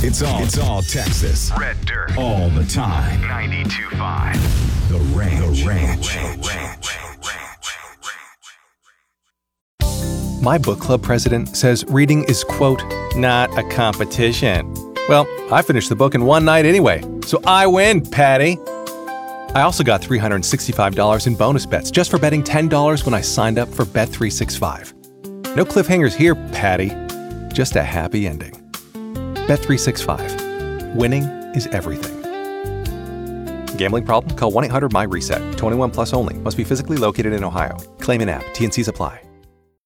It's all Texas. Red Dirt. All the time. 92.5. The Ranch. My book club president says reading is, quote, not a competition. Well, I finished the book in one night anyway, so I win, Patty. I also got $365 in bonus bets just for betting $10 when I signed up for Bet365. No cliffhangers here, Patty. Just a happy ending. Bet365. Winning is everything. Gambling problem? Call 1-800-MY-RESET. 21 plus only. Must be physically located in Ohio. Claim in app. T&Cs apply.